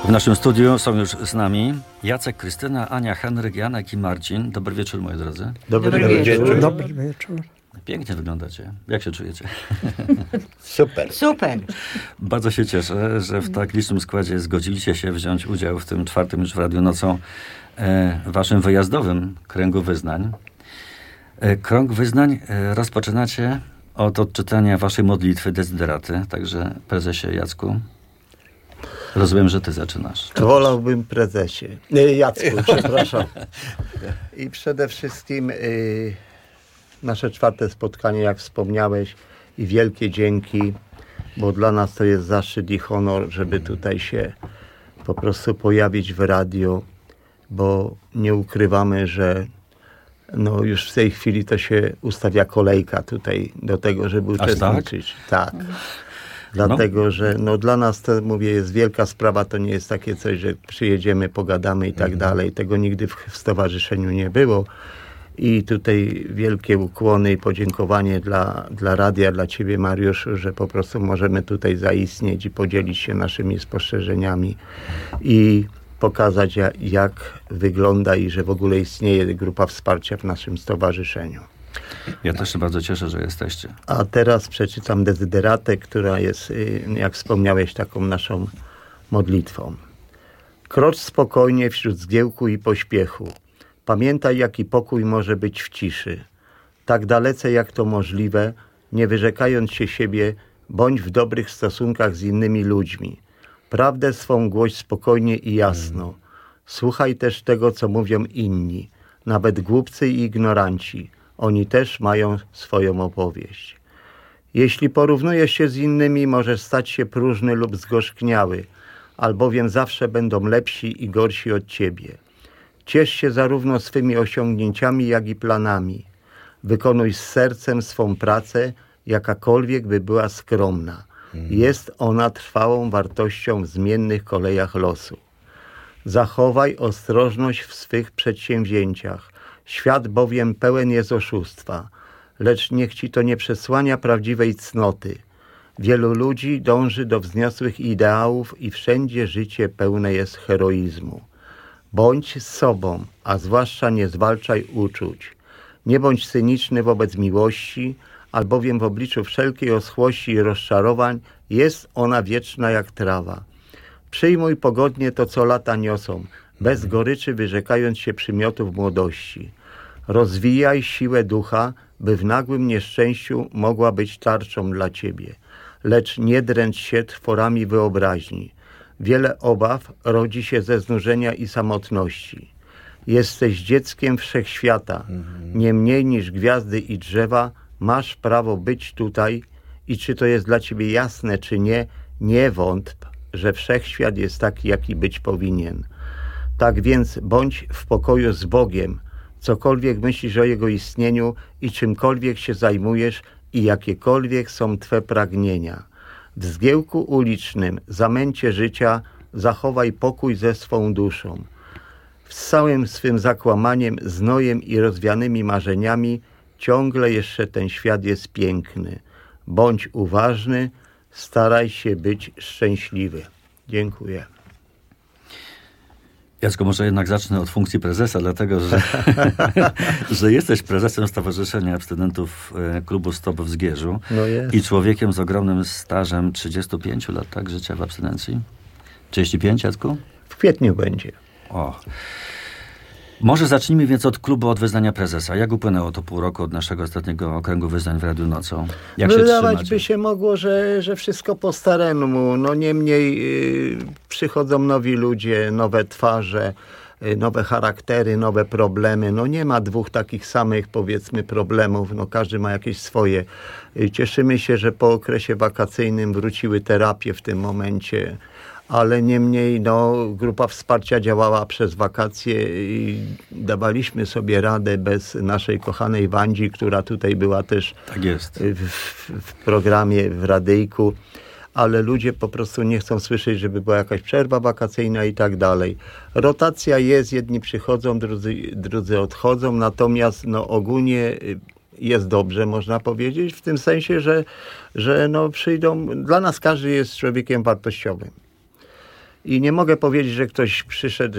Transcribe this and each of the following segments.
W naszym studiu są już z nami Jacek, Krystyna, Ania, Henryk, Janek i Marcin. Dobry wieczór, moi drodzy. Dobry wieczór. Dobry wieczór. Pięknie wyglądacie. Jak się czujecie? Super. Bardzo się cieszę, że w tak licznym składzie zgodziliście się wziąć udział w tym czwartym już w Radiu Nocą waszym wyjazdowym kręgu wyznań. Krąg wyznań rozpoczynacie od odczytania waszej modlitwy Dezyderaty. Także prezesie Jacku, rozumiem, że ty zaczynasz. Wolałbym prezesie. Jacku, przepraszam. I przede wszystkim nasze czwarte spotkanie, jak wspomniałeś, i wielkie dzięki, bo dla nas to jest zaszczyt i honor, żeby tutaj się po prostu pojawić w radiu, bo nie ukrywamy, że no już w tej chwili to się ustawia kolejka tutaj do tego, żeby uczestniczyć. Tak. Dlatego, że no dla nas to, mówię, jest wielka sprawa, to nie jest takie coś, że przyjedziemy, pogadamy i tak dalej. Tego nigdy w stowarzyszeniu nie było. I tutaj wielkie ukłony i podziękowanie dla radia, dla ciebie, Mariuszu, że po prostu możemy tutaj zaistnieć i podzielić się naszymi spostrzeżeniami i pokazać, jak wygląda i że w ogóle istnieje grupa wsparcia w naszym stowarzyszeniu. Ja też się bardzo cieszę, że jesteście. A teraz przeczytam Dezyderatę, która jest, jak wspomniałeś, taką naszą modlitwą. Krocz spokojnie wśród zgiełku i pośpiechu. Pamiętaj, jaki pokój może być w ciszy. Tak dalece, jak to możliwe, nie wyrzekając się siebie, bądź w dobrych stosunkach z innymi ludźmi. Prawdę swą głoś spokojnie i jasno. Słuchaj też tego, co mówią inni, nawet głupcy i ignoranci. Oni też mają swoją opowieść. Jeśli porównujesz się z innymi, możesz stać się próżny lub zgorzkniały, albowiem zawsze będą lepsi i gorsi od ciebie. Ciesz się zarówno swymi osiągnięciami, jak i planami. Wykonuj z sercem swą pracę, jakakolwiek by była skromna. Jest ona trwałą wartością w zmiennych kolejach losu. Zachowaj ostrożność w swych przedsięwzięciach. Świat bowiem pełen jest oszustwa, lecz niech ci to nie przesłania prawdziwej cnoty. Wielu ludzi dąży do wzniosłych ideałów i wszędzie życie pełne jest heroizmu. Bądź z sobą, a zwłaszcza nie zwalczaj uczuć. Nie bądź cyniczny wobec miłości, albowiem w obliczu wszelkiej oschłości i rozczarowań jest ona wieczna jak trawa. Przyjmuj pogodnie to, co lata niosą, bez goryczy wyrzekając się przymiotów młodości. Rozwijaj siłę ducha, by w nagłym nieszczęściu mogła być tarczą dla ciebie. Lecz nie dręcz się tworami wyobraźni. Wiele obaw rodzi się ze znużenia i samotności. Jesteś dzieckiem wszechświata. Nie mniej niż gwiazdy i drzewa masz prawo być tutaj i czy to jest dla ciebie jasne, czy nie, nie wątp, że wszechświat jest taki, jaki być powinien. Tak więc bądź w pokoju z Bogiem, cokolwiek myślisz o Jego istnieniu i czymkolwiek się zajmujesz i jakiekolwiek są twe pragnienia. W zgiełku ulicznym, zamęcie życia zachowaj pokój ze swą duszą. Z całym swym zakłamaniem, znojem i rozwianymi marzeniami ciągle jeszcze ten świat jest piękny. Bądź uważny, staraj się być szczęśliwy. Dziękuję. Jacku, może jednak zacznę od funkcji prezesa, dlatego że, że jesteś prezesem Stowarzyszenia Abstynentów Klubu Stop w Zgierzu i człowiekiem z ogromnym stażem 35 lat, tak, życia w abstynencji. 35, Jacku? W kwietniu będzie. O. Może zacznijmy więc od klubu od wyznania prezesa. Jak upłynęło to pół roku od naszego ostatniego okręgu wyznań w Radiu Nocą? Jak się wydawać by się mogło, że wszystko po staremu. No niemniej przychodzą nowi ludzie, nowe twarze, nowe charaktery, nowe problemy. No nie ma dwóch takich samych, powiedzmy, problemów. No każdy ma jakieś swoje. Cieszymy się, że po okresie wakacyjnym wróciły terapie w tym momencie. Ale niemniej grupa wsparcia działała przez wakacje i dawaliśmy sobie radę bez naszej kochanej Wandzi, która tutaj była też tak jest. W programie, w radyjku, ale ludzie po prostu nie chcą słyszeć, żeby była jakaś przerwa wakacyjna i tak dalej. Rotacja jest, jedni przychodzą, drudzy odchodzą, natomiast ogólnie jest dobrze, można powiedzieć, w tym sensie, że przyjdą, dla nas każdy jest człowiekiem wartościowym. I nie mogę powiedzieć, że ktoś przyszedł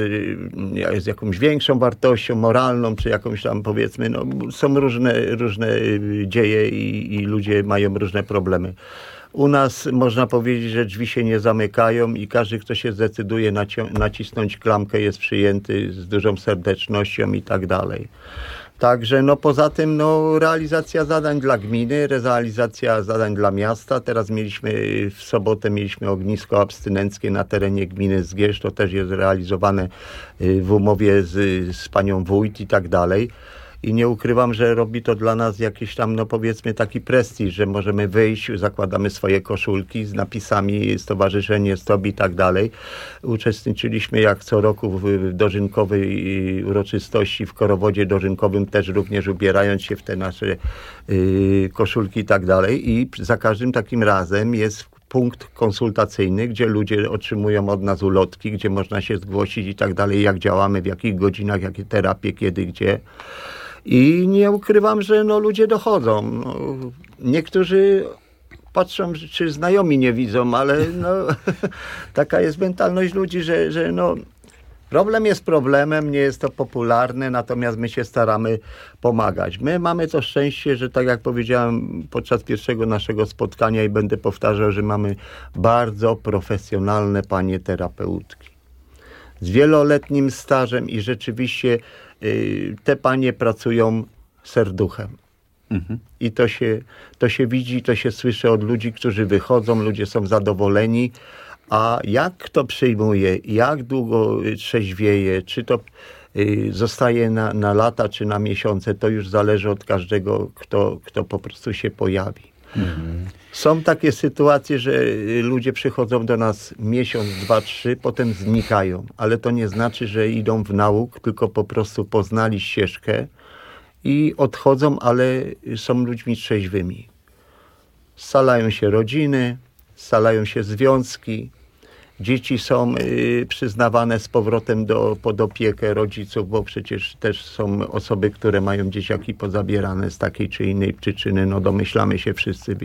z jakąś większą wartością moralną, czy jakąś tam, powiedzmy, no, są różne dzieje i ludzie mają różne problemy. U nas można powiedzieć, że drzwi się nie zamykają i każdy, kto się zdecyduje nacisnąć klamkę, jest przyjęty z dużą serdecznością i tak dalej. Także no poza tym no, realizacja zadań dla gminy, realizacja zadań dla miasta. Teraz w sobotę mieliśmy ognisko abstynenckie na terenie gminy Zgierz. To też jest realizowane w umowie z panią wójt i tak dalej. I nie ukrywam, że robi to dla nas jakiś tam, no powiedzmy, taki prestiż, że możemy wyjść, zakładamy swoje koszulki z napisami Stowarzyszenie Stop i tak dalej. Uczestniczyliśmy jak co roku w dożynkowej uroczystości w Korowodzie Dożynkowym, też również ubierając się w te nasze koszulki i tak dalej. I za każdym takim razem jest punkt konsultacyjny, gdzie ludzie otrzymują od nas ulotki, gdzie można się zgłosić i tak dalej, jak działamy, w jakich godzinach, jakie terapie, kiedy, gdzie. I nie ukrywam, że no, ludzie dochodzą. No, niektórzy patrzą, czy znajomi nie widzą, ale no, taka jest mentalność ludzi, że no, problem jest problemem, nie jest to popularne, natomiast my się staramy pomagać. My mamy to szczęście, że tak jak powiedziałem podczas pierwszego naszego spotkania i będę powtarzał, że mamy bardzo profesjonalne panie terapeutki z wieloletnim stażem i rzeczywiście te panie pracują serduchem. I to się widzi, to się słyszy od ludzi, którzy wychodzą, ludzie są zadowoleni. A jak kto przyjmuje, jak długo trzeźwieje, czy to zostaje na lata, czy na miesiące, to już zależy od każdego, kto po prostu się pojawi. Są takie sytuacje, że ludzie przychodzą do nas miesiąc, 2, 3, potem znikają, ale to nie znaczy, że idą w nauk, tylko po prostu poznali ścieżkę i odchodzą, ale są ludźmi trzeźwymi. Scalają się rodziny, scalają się związki, dzieci są przyznawane z powrotem pod opiekę rodziców, bo przecież też są osoby, które mają dzieciaki pozabierane z takiej czy innej przyczyny. No domyślamy się wszyscy,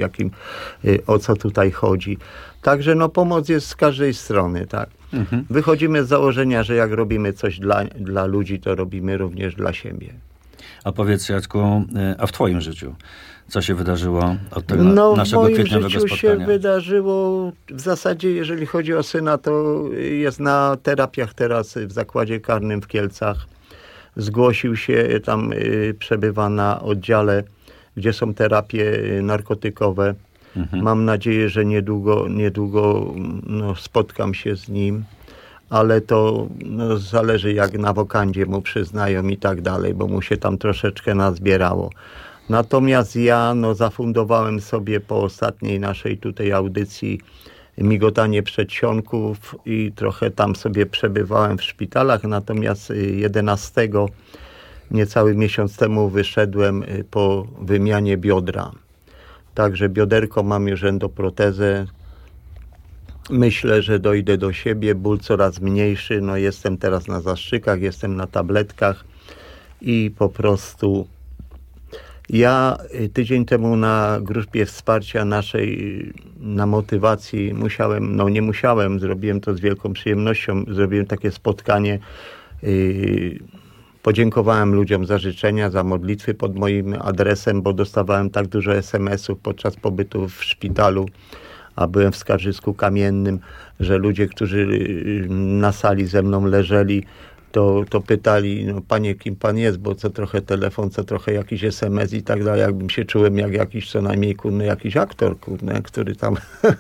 o co tutaj chodzi. Także no pomoc jest z każdej strony, tak. Wychodzimy z założenia, że jak robimy coś dla ludzi, to robimy również dla siebie. A powiedz, Jacku, a w twoim życiu? Co się wydarzyło od tego naszego kwietniowego spotkania? W moim życiu się wydarzyło, w zasadzie jeżeli chodzi o syna, to jest na terapiach teraz w zakładzie karnym w Kielcach. Zgłosił się, tam przebywa na oddziale, gdzie są terapie narkotykowe. Mam nadzieję, że niedługo spotkam się z nim. Ale to zależy jak na wokandzie mu przyznają i tak dalej, bo mu się tam troszeczkę nazbierało. Natomiast ja zafundowałem sobie po ostatniej naszej tutaj audycji migotanie przedsionków i trochę tam sobie przebywałem w szpitalach, natomiast 11, niecały miesiąc temu wyszedłem po wymianie biodra. Także bioderko mam już endoprotezę. Myślę, że dojdę do siebie, ból coraz mniejszy, jestem teraz na zastrzykach, jestem na tabletkach i po prostu ja tydzień temu na grupie wsparcia naszej, na motywacji zrobiłem to z wielką przyjemnością, zrobiłem takie spotkanie, podziękowałem ludziom za życzenia, za modlitwy pod moim adresem, bo dostawałem tak dużo SMS-ów podczas pobytu w szpitalu, a byłem w Skarżysku Kamiennym, że ludzie, którzy na sali ze mną leżeli, to pytali, panie, kim pan jest, bo co trochę telefon, co trochę jakiś SMS i tak dalej, jakbym się czułem jak jakiś co najmniej, jakiś aktor, który tam,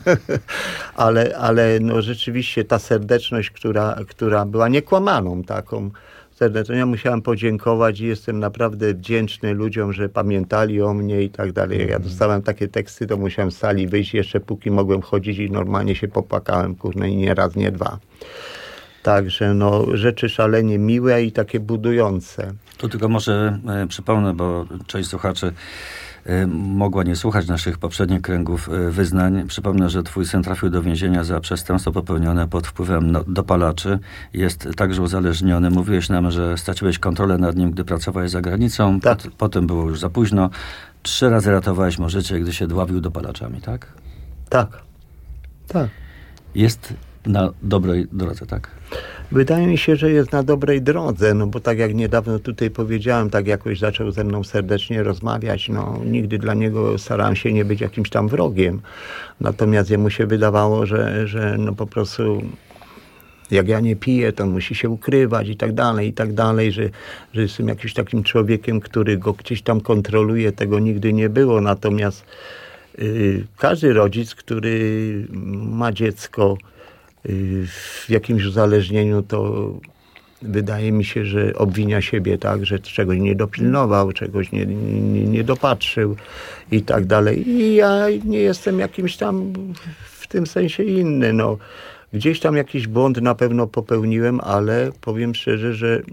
ale rzeczywiście ta serdeczność, która była niekłamaną taką serdeczną, ja musiałem podziękować i jestem naprawdę wdzięczny ludziom, że pamiętali o mnie i tak dalej. Jak ja dostałem takie teksty, to musiałem z sali wyjść jeszcze póki mogłem chodzić i normalnie się popłakałem, i nie raz, nie dwa. Także rzeczy szalenie miłe i takie budujące. Tu tylko może przypomnę, bo część słuchaczy mogła nie słuchać naszych poprzednich kręgów wyznań. Przypomnę, że twój syn trafił do więzienia za przestępstwo popełnione pod wpływem dopalaczy. Jest także uzależniony. Mówiłeś nam, że straciłeś kontrolę nad nim, gdy pracowałeś za granicą. Tak. Potem było już za późno. 3 razy ratowałeś mu życie, gdy się dławił dopalaczami, tak? Tak. Jest na dobrej drodze, tak? Wydaje mi się, że jest na dobrej drodze, no bo tak jak niedawno tutaj powiedziałem, tak jakoś zaczął ze mną serdecznie rozmawiać, no nigdy dla niego starałem się nie być jakimś tam wrogiem. Natomiast jemu się wydawało, że no po prostu jak ja nie piję, to on musi się ukrywać i tak dalej, że jestem jakimś takim człowiekiem, który go gdzieś tam kontroluje, tego nigdy nie było. Natomiast każdy rodzic, który ma dziecko w jakimś uzależnieniu, to wydaje mi się, że obwinia siebie, tak, że czegoś nie dopilnował, czegoś nie dopatrzył i tak dalej. I ja nie jestem jakimś tam w tym sensie inny. No, gdzieś tam jakiś błąd na pewno popełniłem, ale powiem szczerze, że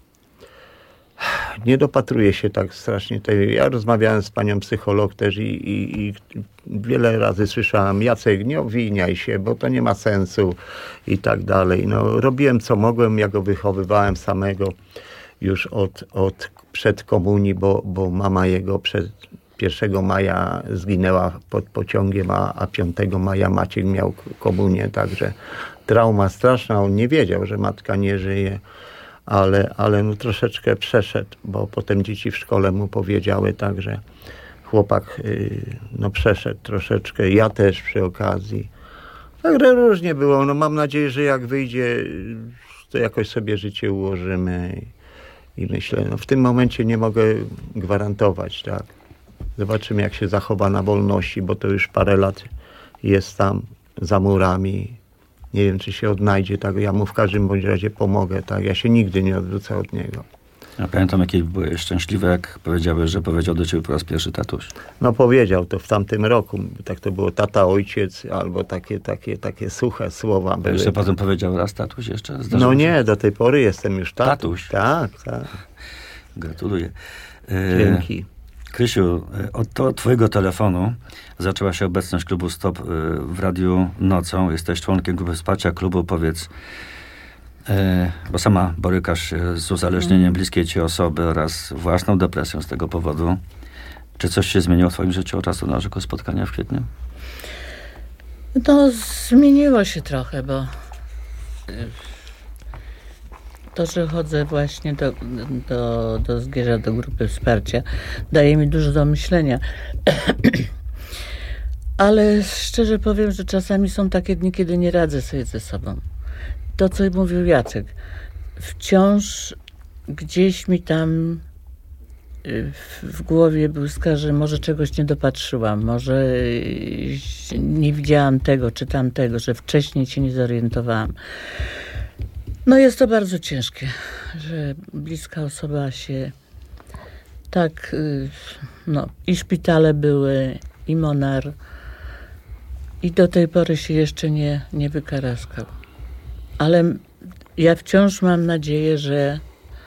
nie dopatruję się tak strasznie tej. Ja rozmawiałem z panią psycholog też i wiele razy słyszałem: Jacek, nie obwiniaj się, bo to nie ma sensu i tak dalej. No, robiłem co mogłem, ja go wychowywałem samego już od przed komunii, bo mama jego przed 1 maja zginęła pod pociągiem, a 5 maja Maciek miał komunię, także trauma straszna. On nie wiedział, że matka nie żyje. Ale no troszeczkę przeszedł, bo potem dzieci w szkole mu powiedziały, także chłopak no przeszedł troszeczkę, ja też przy okazji. Także różnie było. No mam nadzieję, że jak wyjdzie, to jakoś sobie życie ułożymy i myślę, no w tym momencie nie mogę gwarantować, tak. Zobaczymy, jak się zachowa na wolności, bo to już parę lat jest tam za murami. Nie wiem, czy się odnajdzie, tak. Ja mu w każdym bądź razie pomogę, tak. Ja się nigdy nie odwrócę od niego. Ja pamiętam, jakie były szczęśliwe, jak powiedziałeś, że powiedział do ciebie po raz pierwszy tatuś. No powiedział to w tamtym roku. Tak to było tata, ojciec, albo takie suche słowa były. Jeszcze potem powiedział raz tatuś jeszcze? No nie, do tej pory jestem już tatuś. Tak. Gratuluję. Dzięki. Krysiu, od twojego telefonu zaczęła się obecność klubu Stop w Radiu Nocą. Jesteś członkiem grupy wsparcia klubu. Powiedz, bo sama borykasz się z uzależnieniem bliskiej ci osoby oraz własną depresją z tego powodu. Czy coś się zmieniło w twoim życiu od czasu naszego spotkania w kwietniu? No, zmieniło się trochę, bo to, że chodzę właśnie do Zgierza, do grupy wsparcia, daje mi dużo do myślenia. Ale szczerze powiem, że czasami są takie dni, kiedy nie radzę sobie ze sobą. To, co mówił Jacek, wciąż gdzieś mi tam w głowie błyska, że może czegoś nie dopatrzyłam, może nie widziałam tego czy tamtego, że wcześniej się nie zorientowałam. No jest to bardzo ciężkie, że bliska osoba się tak, no i szpitale były, i Monar, i do tej pory się jeszcze nie wykaraskał. Ale ja wciąż mam nadzieję, że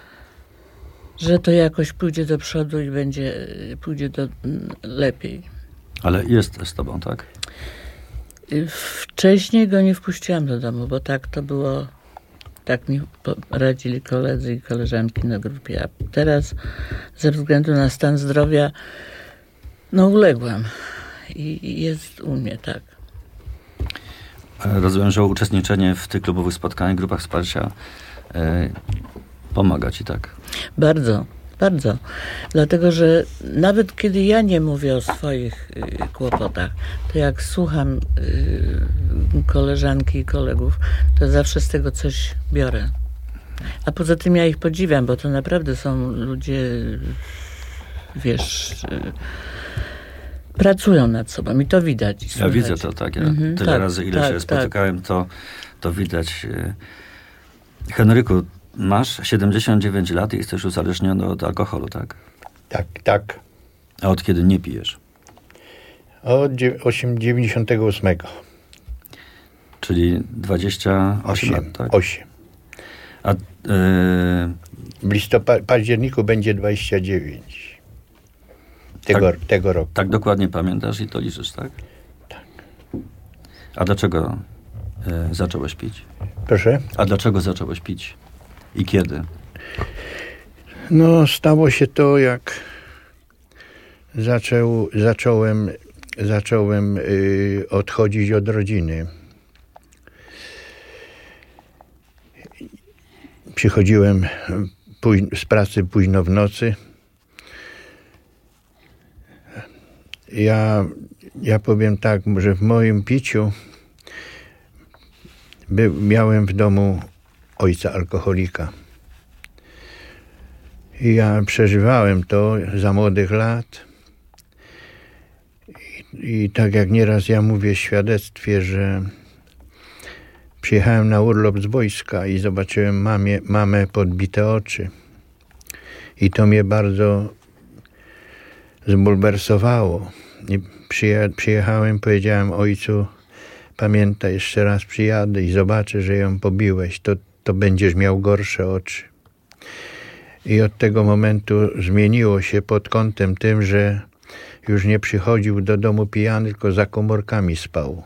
to jakoś pójdzie do przodu i pójdzie lepiej. Ale jest z tobą, tak? Wcześniej go nie wpuściłam do domu, bo tak to było, tak mi radzili koledzy i koleżanki na grupie. A teraz ze względu na stan zdrowia no uległam i jest u mnie, tak. Rozumiem, że uczestniczenie w tych klubowych spotkaniach, grupach wsparcia pomaga ci, tak? Bardzo, bardzo. Dlatego, że nawet kiedy ja nie mówię o swoich kłopotach, to jak słucham koleżanki i kolegów, to zawsze z tego coś biorę. A poza tym ja ich podziwiam, bo to naprawdę są ludzie, wiesz, pracują nad sobą i to widać. Ja widzę to, tak. Ja tyle razy, ile się spotykałem, to widać. Henryku, masz 79 lat i jesteś uzależniony od alkoholu, tak? Tak. A od kiedy nie pijesz? Od 98. Czyli 28 lat, tak? 8. A W październiku będzie 29. Tego roku. Tak dokładnie pamiętasz i to liczysz, tak? Tak. A dlaczego zacząłeś pić? Proszę? A dlaczego zacząłeś pić? I kiedy? No, stało się to, jak zacząłem odchodzić od rodziny. Przychodziłem z pracy późno w nocy. Ja powiem tak, że w moim piciu miałem w domu ojca alkoholika. I ja przeżywałem to za młodych lat. I tak jak nieraz ja mówię w świadectwie, że przyjechałem na urlop z wojska i zobaczyłem mamę podbite oczy. I to mnie bardzo zbulwersowało. I przyjechałem, powiedziałem ojcu, pamiętaj, jeszcze raz przyjadę i zobaczę, że ją pobiłeś, to będziesz miał gorsze oczy. I od tego momentu zmieniło się pod kątem tym, że już nie przychodził do domu pijany, tylko za komórkami spał.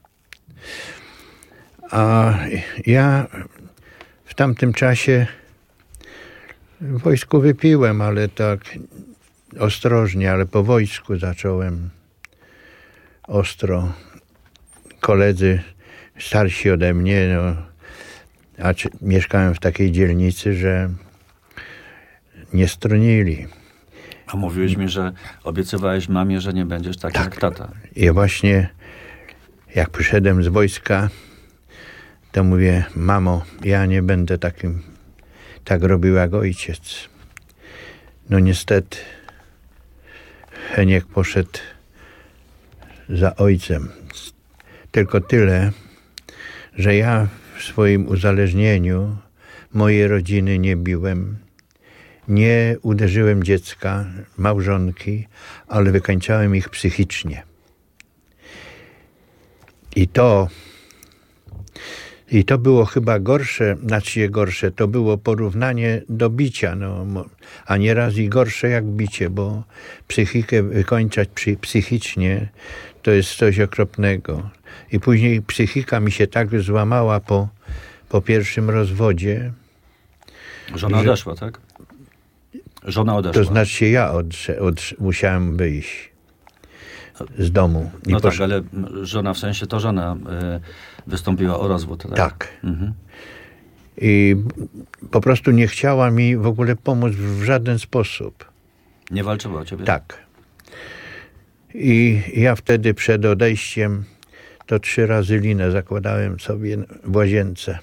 A ja w tamtym czasie w wojsku wypiłem, ale tak ostrożnie, ale po wojsku zacząłem ostro. Koledzy starsi ode mnie, mieszkałem w takiej dzielnicy, że nie stronili. A mówiłeś mi, że obiecywałeś mamie, że nie będziesz tak jak tata. I właśnie jak przyszedłem z wojska, to mówię, mamo, ja nie będę tak robił jak ojciec. No niestety Heniek poszedł za ojcem. Tylko tyle, że ja w swoim uzależnieniu mojej rodziny nie biłem. Nie uderzyłem dziecka, małżonki, ale wykańczałem ich psychicznie. I to było chyba gorsze, to było porównanie do bicia, a nieraz i gorsze jak bicie, bo psychikę wykończać psychicznie to jest coś okropnego. I później psychika mi się tak złamała po pierwszym rozwodzie. Żona odeszła, tak? Żona odeszła. To znaczy ja musiałem wyjść z domu. No tak, ale żona, w sensie to żona wystąpiła o rozwód, tak? Tak. Mhm. I po prostu nie chciała mi w ogóle pomóc w żaden sposób. Nie walczyła o ciebie? Tak. I ja wtedy przed odejściem to 3 razy linę zakładałem sobie w łazience.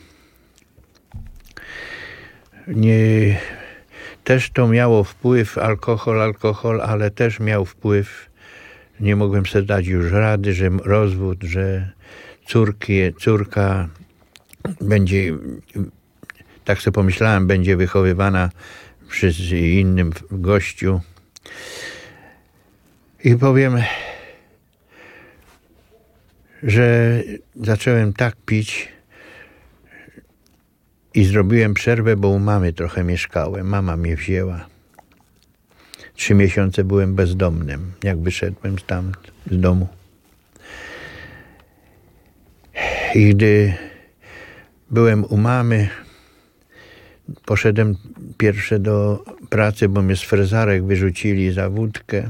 Też to miało wpływ, alkohol, ale też miał wpływ, nie mogłem sobie dać już rady, że rozwód, że córka będzie, tak sobie pomyślałem, będzie wychowywana przez innym gościu. I powiem, że zacząłem tak pić i zrobiłem przerwę, bo u mamy trochę mieszkałem. Mama mnie wzięła. 3 miesiące byłem bezdomnym, jak wyszedłem z domu. I gdy byłem u mamy, poszedłem pierwsze do pracy, bo mnie z frezarek wyrzucili za wódkę.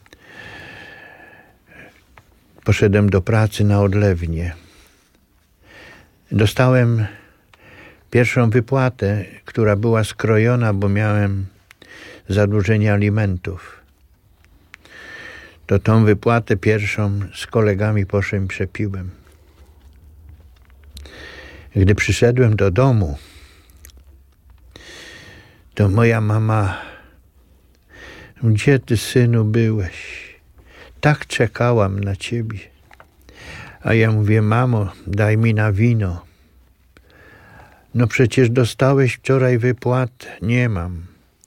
Poszedłem do pracy na odlewnię. Dostałem pierwszą wypłatę, która była skrojona, bo miałem zadłużenie alimentów. To tą wypłatę pierwszą z kolegami poszedłem i przepiłem. Gdy przyszedłem do domu, to moja mama: gdzie ty, synu, byłeś? Tak czekałam na ciebie. A ja mówię: mamo, daj mi na wino. No przecież dostałeś wczoraj wypłatę. Nie mam.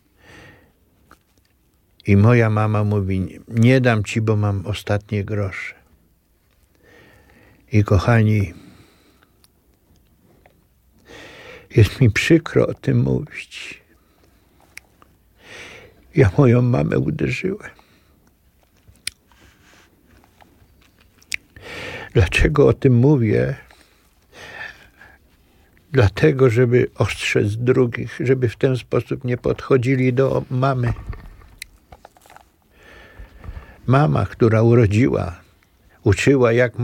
I moja mama mówi: nie dam ci, bo mam ostatnie grosze. I kochani, jest mi przykro o tym mówić. Ja moją mamę uderzyłem. Dlaczego o tym mówię? Dlatego, żeby ostrzec drugich, żeby w ten sposób nie podchodzili do mamy. Mama, która urodziła, uczyła, jak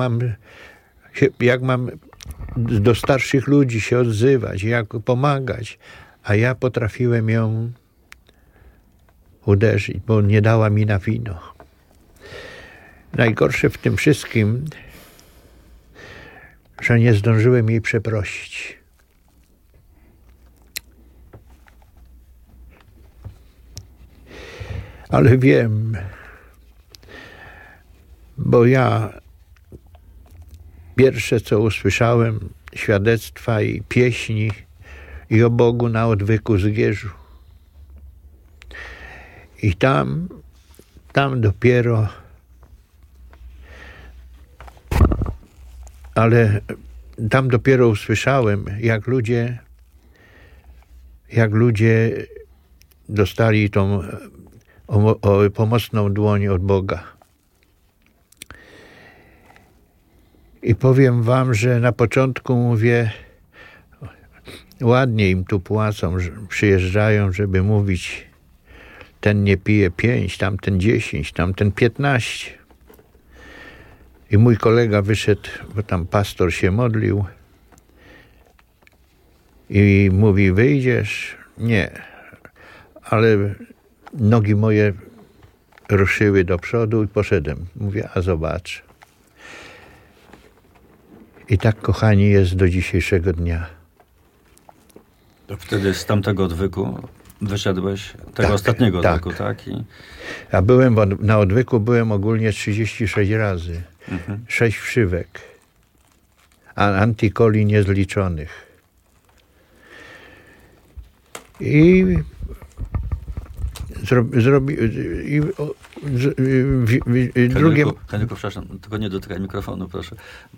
mam do starszych ludzi się odzywać, jak pomagać, a ja potrafiłem ją uderzyć, bo nie dała mi na wino. Najgorsze w tym wszystkim, że nie zdążyłem jej przeprosić. Ale wiem, bo ja pierwsze, co usłyszałem, świadectwa i pieśni i o Bogu na odwyku Zgierzu. I tam dopiero, ale tam dopiero usłyszałem, jak ludzie dostali tą pomocną dłoń od Boga. I powiem wam, że na początku mówię, ładnie im tu płacą, że przyjeżdżają, żeby mówić, ten nie pije 5, tamten 10, tamten 15. I mój kolega wyszedł, bo tam pastor się modlił i mówi, wyjdziesz? Nie. Ale nogi moje ruszyły do przodu i poszedłem. Mówię, a zobacz. I tak, kochani, jest do dzisiejszego dnia. To wtedy z tamtego odwyku wyszedłeś, tego ostatniego odwyku, tak? Ja na odwyku byłem ogólnie 36 razy. 6 wszywek. A antykoli niezliczonych. I Henryku, przepraszam, tylko nie dotykaj mikrofonu, proszę.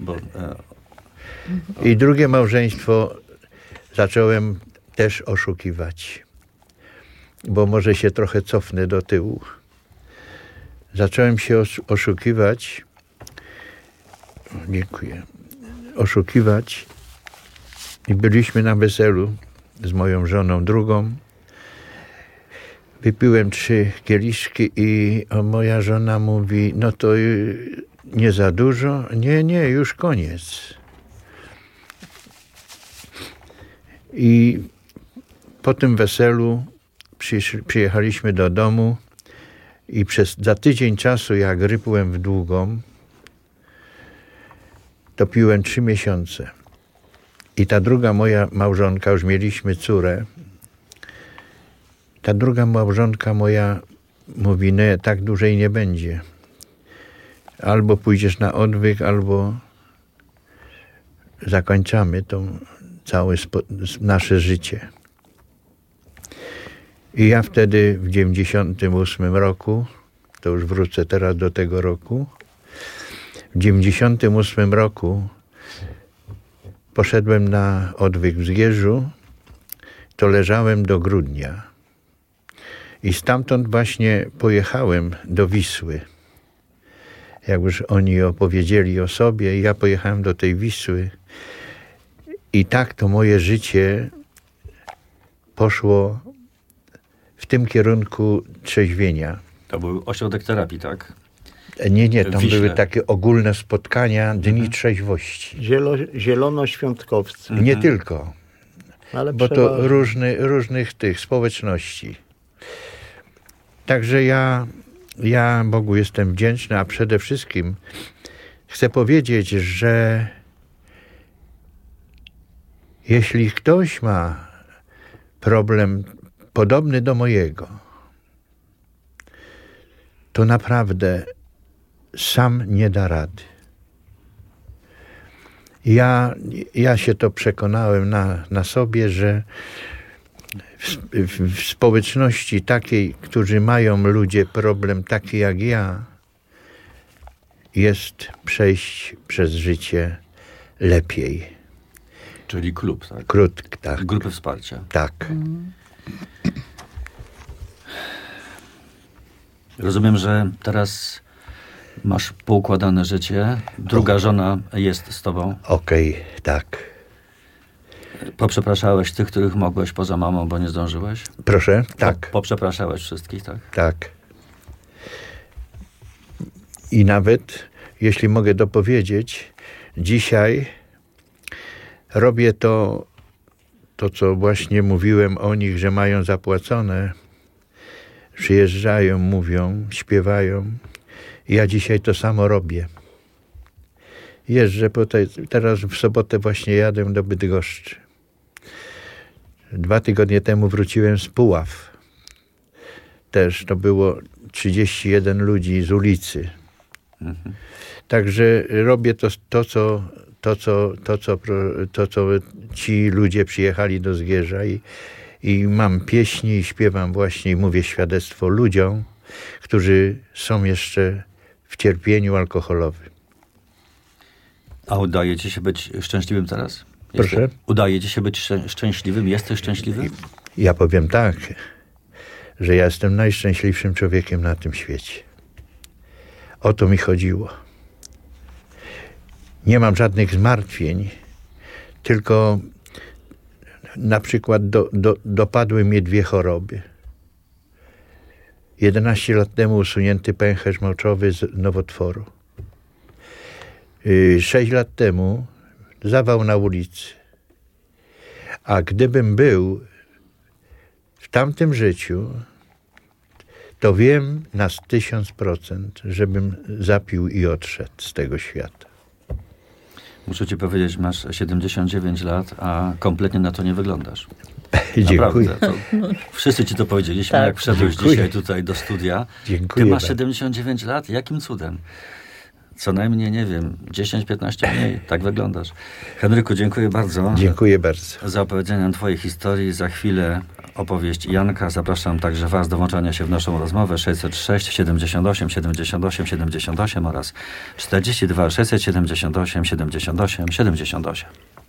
I drugie małżeństwo zacząłem też oszukiwać. Bo może się trochę cofnę do tyłu. Zacząłem się oszukiwać. Dziękuję. Oszukiwać. I byliśmy na weselu z moją żoną drugą. Wypiłem 3 kieliszki i moja żona mówi, no to nie za dużo? Nie, już koniec. I po tym weselu przyjechaliśmy do domu i za tydzień czasu, jak rypłem w długą, to piłem 3 miesiące. I ta druga moja małżonka, już mieliśmy córę, ta druga małżonka moja mówi, nie, tak dłużej nie będzie. Albo pójdziesz na odwyk, albo zakończamy to całe nasze życie. I ja wtedy w 98 roku, to już wrócę teraz do tego roku, w 98 roku poszedłem na odwyk w Zgierzu, to leżałem do grudnia. I stamtąd właśnie pojechałem do Wisły. Jak już oni opowiedzieli o sobie, ja pojechałem do tej Wisły. I tak to moje życie poszło w tym kierunku trzeźwienia. To był ośrodek terapii, tak? Nie, tam były takie ogólne spotkania, dni trzeźwości. Zielonoświątkowcy. Nie tylko, Ale bo to różnych tych społeczności. Także ja Bogu jestem wdzięczny, a przede wszystkim chcę powiedzieć, że jeśli ktoś ma problem podobny do mojego, to naprawdę sam nie da rady. Ja się to przekonałem na sobie, że w społeczności takiej, którzy mają ludzie problem taki jak ja, jest przejść przez życie lepiej. Czyli klub, tak? Tak. Grupy wsparcia. Tak. Rozumiem, że teraz masz poukładane życie. Druga żona jest z tobą. Okej, tak. Poprzepraszałeś tych, których mogłeś poza mamą, bo nie zdążyłeś? Proszę? Tak. Poprzepraszałeś wszystkich, tak? Tak. I nawet, jeśli mogę dopowiedzieć, dzisiaj robię to co właśnie mówiłem o nich, że mają zapłacone, przyjeżdżają, mówią, śpiewają. Ja dzisiaj to samo robię. Jeżdżę teraz w sobotę właśnie jadę do Bydgoszczy. 2 tygodnie temu wróciłem z Puław. Też to było 31 ludzi z ulicy. Także robię to, co ci ludzie przyjechali do Zgierza i mam pieśni i śpiewam właśnie i mówię świadectwo ludziom, którzy są jeszcze w cierpieniu alkoholowym. A udaje ci się być szczęśliwym teraz? Proszę? Udaje ci się być szczęśliwym? Jesteś szczęśliwy? Ja powiem tak, że ja jestem najszczęśliwszym człowiekiem na tym świecie. O to mi chodziło. Nie mam żadnych zmartwień, tylko na przykład dopadły mnie 2 choroby. 11 lat temu usunięty pęcherz moczowy z nowotworu. 6 lat temu zawał na ulicy. A gdybym był w tamtym życiu, to wiem na 1000%, żebym zapił i odszedł z tego świata. Muszę ci powiedzieć, masz 79 lat, a kompletnie na to nie wyglądasz. Dziękuję. Naprawdę, wszyscy ci to powiedzieliśmy, Tak. jak wszedłeś Dziękuję. dzisiaj tutaj do studia. Dziękuję Ty masz bardzo. 79 lat? Jakim cudem? Co najmniej, nie wiem, 10-15 mniej. Tak wyglądasz. Henryku, dziękuję bardzo. Dziękuję bardzo. Za opowiedzenie twojej historii. Za chwilę opowieść Janka. Zapraszam także was do włączania się w naszą rozmowę 606 78 78 78 oraz 42 678 78 78.